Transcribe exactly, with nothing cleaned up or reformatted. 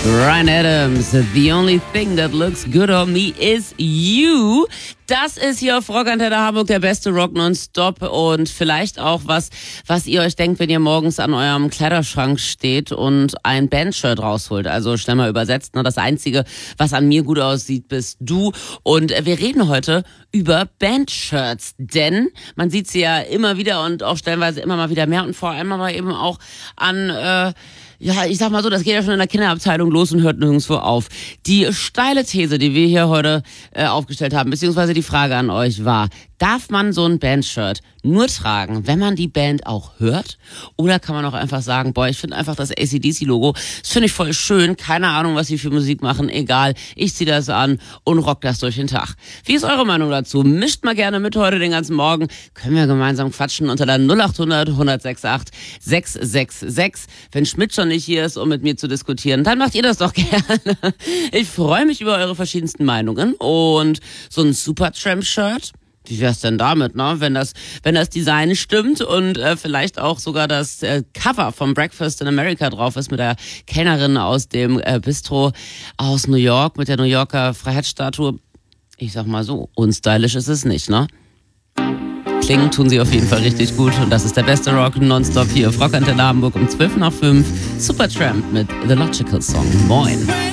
Bryan Adams, the only thing that looks good on me is you. Das ist hier auf Rockantenne Hamburg der beste Rock nonstop und vielleicht auch was, was ihr euch denkt, wenn ihr morgens an eurem Kleiderschrank steht und ein Bandshirt rausholt. Also schnell mal übersetzt, ne? Das Einzige, was an mir gut aussieht, bist du. Und wir reden heute über Bandshirts, denn man sieht sie ja immer wieder und auch stellenweise immer mal wieder mehr und vor allem aber eben auch an... Äh, Ja, ich sag mal so, das geht ja schon in der Kinderabteilung los und hört nirgendwo auf. Die steile These, die wir hier heute äh, aufgestellt haben, beziehungsweise die Frage an euch war, darf man so ein Bandshirt nur tragen, wenn man die Band auch hört? Oder kann man auch einfach sagen, boah, ich finde einfach das A C D C-Logo, das finde ich voll schön, keine Ahnung, was sie für Musik machen, egal, ich zieh das an und rock das durch den Tag. Wie ist eure Meinung dazu? Mischt mal gerne mit heute den ganzen Morgen, können wir gemeinsam quatschen unter der null acht hundert, hundertsechsundachtzig, sechs sechs sechs. Wenn Schmidt schon nicht hier ist, um mit mir zu diskutieren, dann macht ihr das doch gerne. Ich freue mich über eure verschiedensten Meinungen und so ein Supertramp-Shirt, wie wär's denn damit, ne? Wenn das, wenn das Design stimmt und äh, vielleicht auch sogar das äh, Cover vom Breakfast in America drauf ist mit der Kellnerin aus dem äh, Bistro aus New York mit der New Yorker Freiheitsstatue. Ich sag mal so, unstylisch ist es nicht, ne? Klingen tun sie auf jeden Fall richtig gut und das ist der beste Rock nonstop hier auf Rockantenne Hamburg um zwölf nach fünf. Supertramp mit The Logical Song. Moin.